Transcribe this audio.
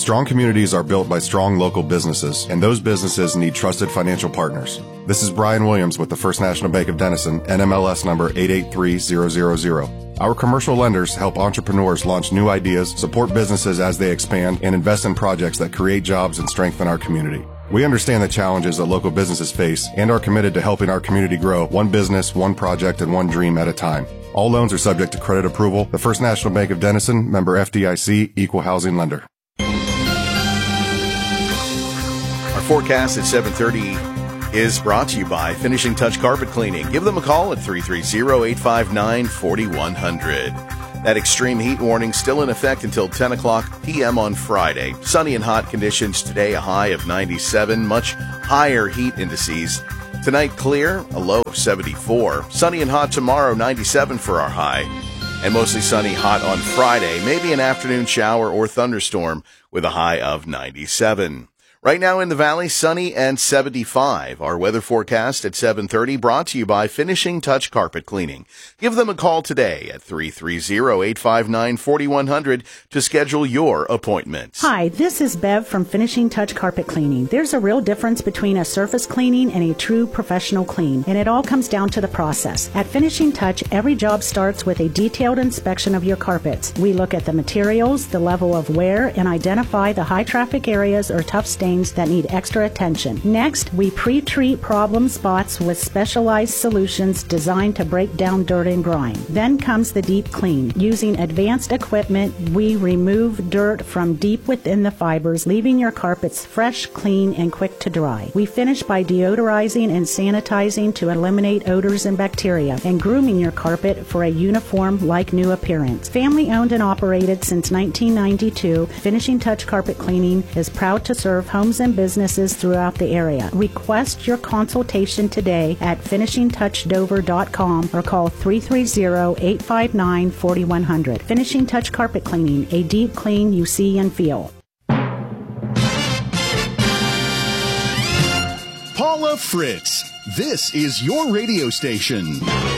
Strong communities are built by strong local businesses, and those businesses need trusted financial partners. This is Brian Williams with the First National Bank of Denison, NMLS number 883000. Our commercial lenders help entrepreneurs launch new ideas, support businesses as they expand, and invest in projects that create jobs and strengthen our community. We understand the challenges that local businesses face and are committed to helping our community grow one business, one project, and one dream at a time. All loans are subject to credit approval. The First National Bank of Denison, member FDIC, equal housing lender. Our forecast at 7:30 is brought to you by Finishing Touch Carpet Cleaning. Give them a call at 330-859-4100. That extreme heat warning still in effect until 10 o'clock p.m. on Friday. Sunny and hot conditions today, a high of 97, much higher heat indices. Tonight, clear, a low of 74. Sunny and hot tomorrow, 97 for our high. And mostly sunny, hot on Friday. Maybe an afternoon shower or thunderstorm with a high of 97. Right now in the valley, sunny and 75. Our weather forecast at 7:30 brought to you by Finishing Touch Carpet Cleaning. Give them a call today at 330-859-4100 to schedule your appointment. Hi, this is Bev from Finishing Touch Carpet Cleaning. There's a real difference between a surface cleaning and a true professional clean, and it all comes down to the process. At Finishing Touch, every job starts with a detailed inspection of your carpets. We look at the materials, the level of wear, and identify the high traffic areas or tough stains that need extra attention. Next, we pre-treat problem spots with specialized solutions designed to break down dirt and grime. Then comes the deep clean. Using advanced equipment, we remove dirt from deep within the fibers, leaving your carpets fresh, clean, and quick to dry. We finish by deodorizing and sanitizing to eliminate odors and bacteria, and grooming your carpet for a uniform, like new appearance. Family owned and operated since 1992, Finishing Touch Carpet Cleaning is proud to serve homes and businesses throughout the area. Request your consultation today at finishingtouchdover.com or call 330-859-4100. Finishing Touch Carpet Cleaning, a deep clean you see and feel. Paula Fritz, this is your radio station.